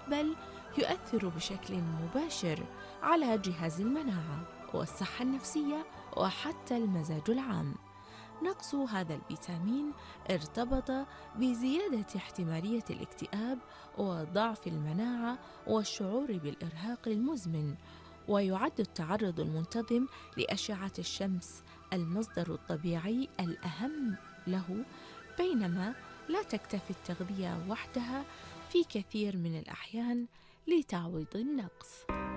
بل يؤثر بشكل مباشر على جهاز المناعة والصحة النفسية وحتى المزاج العام. نقص هذا الفيتامين ارتبط بزيادة احتمالية الاكتئاب وضعف المناعة والشعور بالإرهاق المزمن. ويعد التعرض المنتظم لأشعة الشمس المصدر الطبيعي الأهم له، بينما لا تكتفي التغذية وحدها في كثير من الأحيان لتعويض النقص.